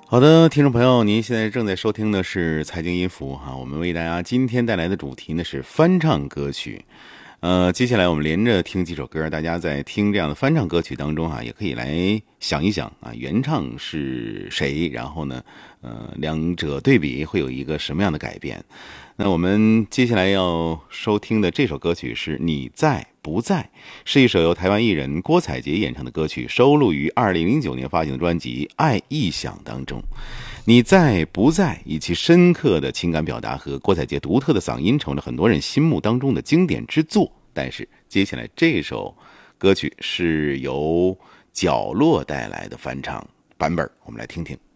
好的，听众朋友，您现在正在收听的是财经音符哈，我们为大家今天带来的主题呢是翻唱歌曲。接下来我们连着听几首歌，大家在听这样的翻唱歌曲当中也可以来想一想原唱是谁，然后呢，两者对比会有一个什么样的改变？那我们接下来要收听的这首歌曲是《你在不在》，是一首由台湾艺人郭采洁演唱的歌曲，收录于2009年发行的专辑《爱异想》当中。你在不在以其深刻的情感表达和郭采洁独特的嗓音，成了很多人心目当中的经典之作。但是接下来这首歌曲是由角落带来的翻唱版本，我们来听听。